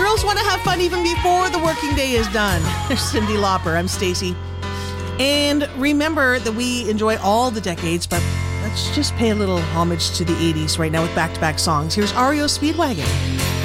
Girls want to have fun even before the working day is done. There's Cyndi Lauper. I'm Stacey. And remember that we enjoy all the decades, but let's just pay a little homage to the 80s right now with back-to-back songs. Here's REO Speedwagon.